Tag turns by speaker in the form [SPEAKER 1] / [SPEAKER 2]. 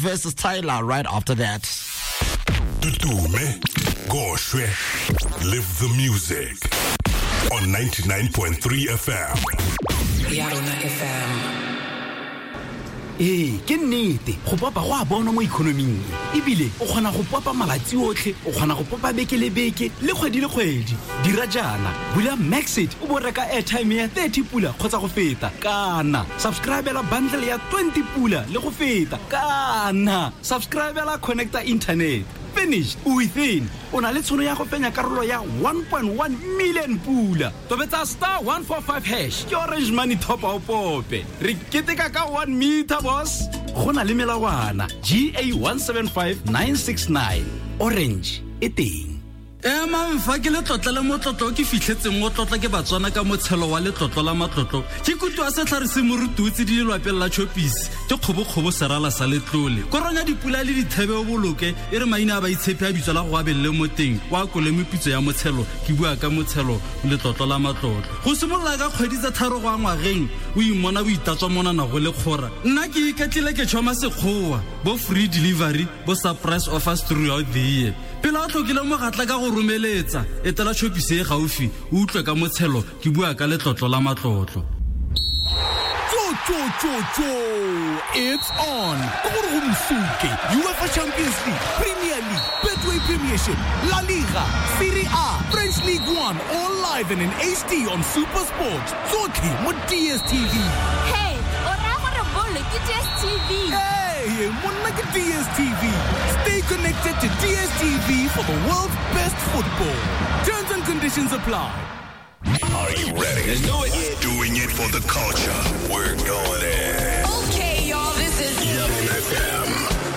[SPEAKER 1] versus Tyler right after that.
[SPEAKER 2] Tutume, Goshwe, live the music on 99.3 FM.
[SPEAKER 3] Yarona FM.
[SPEAKER 4] Ke nnete go papa go a bona mo economy ebile o kgona go papa malatsi otlhe o kgona go papa beke le beke le kgwedi dira jana bula Maxit o bo reka airtime ya 30 pula kgotsa go feta kana subscribe la bundle ya 20 pula le go feta kana subscribe la connector internet finished within ona le tshono ya go penya karolo ya 1.1 million pula tobetsa star 145 hash ke Orange Money top up pope re keteka ka 1 meter boss gona le melawana GA 175969 Orange e teng
[SPEAKER 5] Mfa ke le tlotla le motlotlo ke fitlhetseng go tlotla ke batswana ka motshelo wa le tlotlo la matlotlo ke kutwa se tlhare se morututsi di lwapela chopis ke kgobokgobo serala sa letlole koronya dipula le dithebe o boloke e re maina ba itshepe a bitswa la go abelle moteng wa kole mepitso ya motshelo ke bua ka motshelo le tlotlo la matlotlo go simolola ka kgwedi tsa tharo go ngwageng o imona bo itatswa mona na go le khora nna ke iketlile ke tshoma sekgowa bo free delivery bo surprise offers throughout the year pela o tlokile mo gatla ka go romeletsa etela chopise e gaufi o utlwe ka motshelo ke bua ka letlotlo la matlotlo
[SPEAKER 6] It's on. UEFA Champions League, Premier League, Betway Premiership, La Liga, Serie A, French League 1, all live and in HD on Super Sport. Zoki with DSTV.
[SPEAKER 7] Hey, ora bole ke DSTV.
[SPEAKER 6] Hey, monna ke DSTV. Stay connected to DSTV for the world's best football. Terms and conditions apply.
[SPEAKER 2] Are you ready?
[SPEAKER 3] Let's do it.
[SPEAKER 2] Doing it for the culture. We're going in.
[SPEAKER 3] Okay, y'all, this is